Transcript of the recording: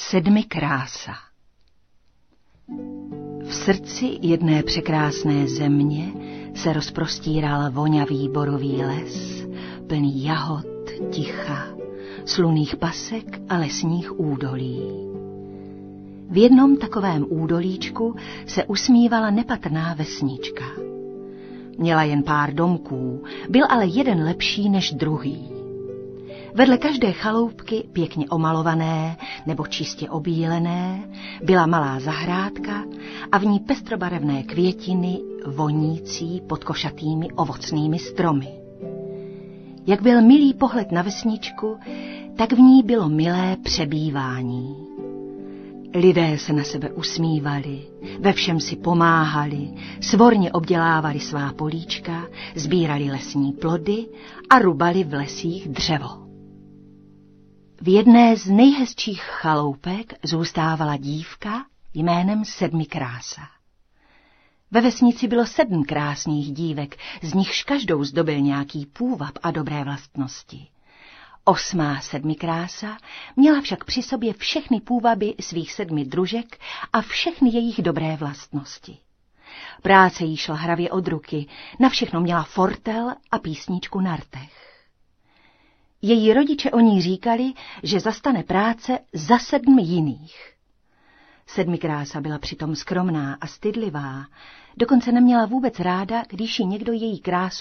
Sedmi krása. V srdci jedné překrásné země se rozprostíral vonavý borový les, plný jahod, ticha, slunných pasek a lesních údolí. V jednom takovém údolíčku se usmívala nepatrná vesnička. Měla jen pár domků, byl ale jeden lepší než druhý. Vedle každé chaloupky, pěkně omalované nebo čistě obílené, byla malá zahrádka a v ní pestrobarevné květiny vonící pod košatými ovocnými stromy. Jak byl milý pohled na vesničku, tak v ní bylo milé přebývání. Lidé se na sebe usmívali, ve všem si pomáhali, svorně obdělávali svá políčka, sbírali lesní plody a rubali v lesích dřevo. V jedné z nejhezčích chaloupek zůstávala dívka jménem Sedmi krása. Ve vesnici bylo 7 krásných dívek, z nichž každou zdobil nějaký půvab a dobré vlastnosti. 8. Sedmi krása měla však při sobě všechny půvaby svých 7 družek a všechny jejich dobré vlastnosti. Práce jí šla hravě od ruky, na všechno měla fortel a písničku na rtech. Její rodiče o ní říkali, že zastane práce za 7 jiných. Sedmi krása byla přitom skromná a stydlivá, dokonce neměla vůbec ráda, když jí někdo její krásu